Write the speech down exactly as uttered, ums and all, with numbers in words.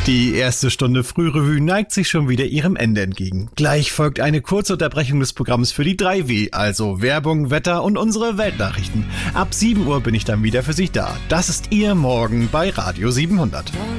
Die erste Stunde Frührevue neigt sich schon wieder ihrem Ende entgegen. Gleich folgt eine kurze Unterbrechung des Programms für die drei W, also Werbung, Wetter und unsere Weltnachrichten. Ab sieben Uhr bin ich dann wieder für Sie da. Das ist Ihr Morgen bei Radio siebenhundert.